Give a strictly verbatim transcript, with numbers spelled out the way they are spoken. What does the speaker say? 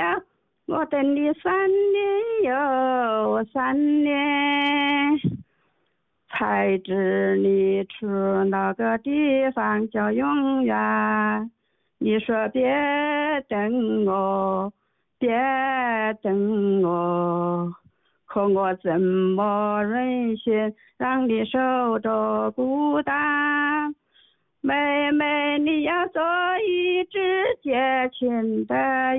呀，我等你三年又三年，才知你去那个地方叫永远。你说别等我，别等我，可我怎么忍心让你受着孤单？妹妹，你要做一只结情的